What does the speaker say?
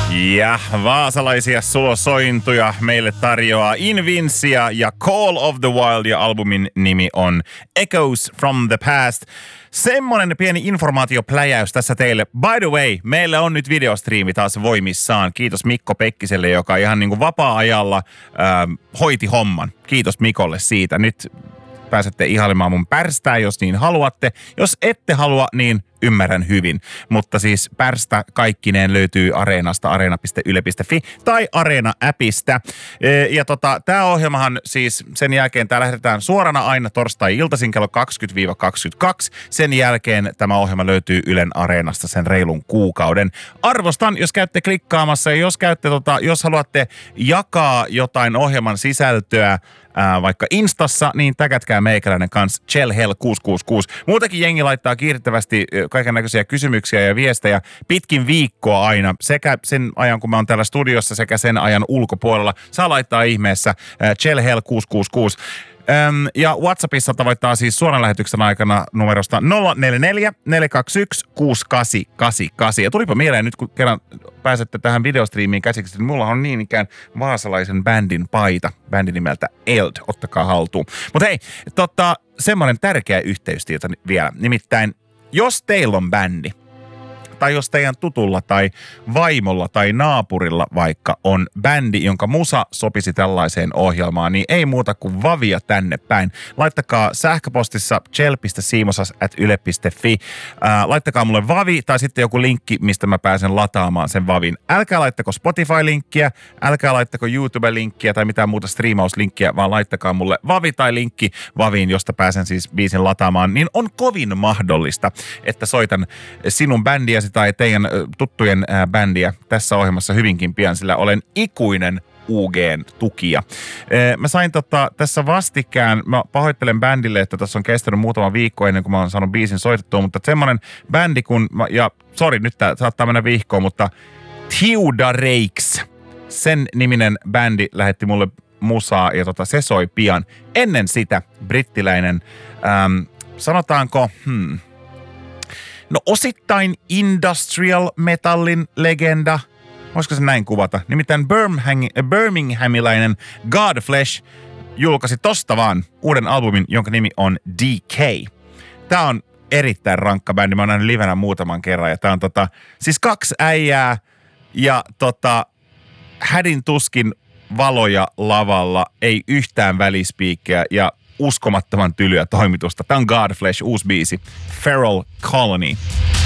Ja vaasalaisia sulosointuja meille tarjoaa Invincia ja Call of the Wild ja albumin nimi on Echoes from the Past. Semmonen pieni informaatiopläjäys tässä teille. By the way, meillä on nyt videostriimi taas voimissaan. Kiitos Mikko Pekkiselle, joka ihan niin kuin vapaa-ajalla hoiti homman. Kiitos Mikolle siitä. Nyt pääsette ihailemaan mun pärstää, jos niin haluatte. Jos ette halua, niin ymmärrän hyvin. Mutta siis pärstä kaikkineen löytyy Areenasta, areena.yle.fi tai Areena-äpistä. Ja tää ohjelmahan siis sen jälkeen tää lähdetään suorana aina torstai-iltaisin kello 20-22. Sen jälkeen tämä ohjelma löytyy Ylen Areenasta sen reilun kuukauden. Arvostan, jos käytte klikkaamassa ja jos haluatte jakaa jotain ohjelman sisältöä vaikka Instassa, niin täkätkää meikäläinen kanssa ChellHell666. Muutenkin jengi laittaa kiirrettävästi kaikennäköisiä kysymyksiä ja viestejä pitkin viikkoa aina. Sekä sen ajan, kun mä oon täällä studiossa, sekä sen ajan ulkopuolella. Saa laittaa ihmeessä ChellHell666. Ja WhatsAppissa tavoittaa siis suoran lähetyksen aikana numerosta 044 421 6888. Ja tulipa mieleen nyt, kun kerran pääsette tähän videostriimiin käsiksi, niin mulla on niin ikään vaasalaisen bändin paita, bändin nimeltä Eld, ottakaa haltuun. Mutta hei, semmoinen tärkeä yhteystieto vielä, nimittäin jos teillä on bändi, tai jos teidän tutulla tai vaimolla tai naapurilla vaikka on bändi, jonka musa sopisi tällaiseen ohjelmaan, niin ei muuta kuin vavia tänne päin. Laittakaa sähköpostissa chel.siimosas@yle.fi. Laittakaa mulle vavi tai sitten joku linkki, mistä mä pääsen lataamaan sen vavin. Älkää laittako Spotify-linkkiä, älkää laittako YouTube-linkkiä tai mitään muuta striimauslinkkiä, vaan laittakaa mulle vavi tai linkki vaviin, josta pääsen siis biisin lataamaan. Niin on kovin mahdollista, että soitan sinun bändiäsi tai teidän tuttujen bändiä tässä ohjelmassa hyvinkin pian, sillä olen ikuinen UG:n tukija. Mä sain tässä vastikään, mä pahoittelen bändille, että tässä on kestänyt muutama viikko ennen kuin mä oon saanut biisin soitettua, mutta semmonen bändi nyt tää saattaa mennä vihkoon, mutta Theodorakes, sen niminen bändi lähetti mulle musaa ja se soi pian. Ennen sitä brittiläinen, sanotaanko, osittain industrial metallin legenda. Voisiko se näin kuvata? Nimittäin birminghamilainen Godflesh julkaisi tosta vaan uuden albumin, jonka nimi on DK. Tää on erittäin rankka bändi. Mä oon nähnyt livenä muutaman kerran. Ja tää on siis 2 äijää ja hädin tuskin valoja lavalla. Ei yhtään välispiikkejä ja uskomattoman tylyä toimitusta. Tää on Godflesh, uusi biisi. Feral Colony.